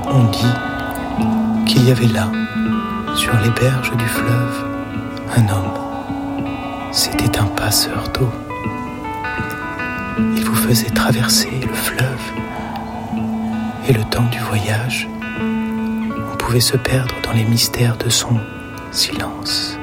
On dit qu'il y avait là, sur les berges du fleuve, un homme. C'était un passeur d'eau. Il vous faisait traverser le fleuve. Et le temps du voyage, on pouvait se perdre dans les mystères de son silence.